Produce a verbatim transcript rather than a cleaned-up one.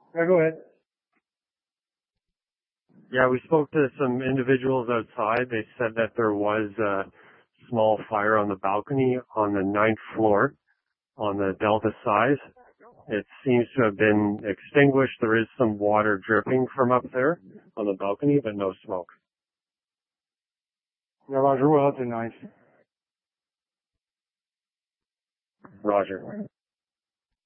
Yeah, go ahead. Yeah, we spoke to some individuals outside. They said that there was a small fire on the balcony on the ninth floor on the Delta side. It seems to have been extinguished. There is some water dripping from up there on the balcony, but no smoke. Yeah, Roger, we'll help you tonight. Roger.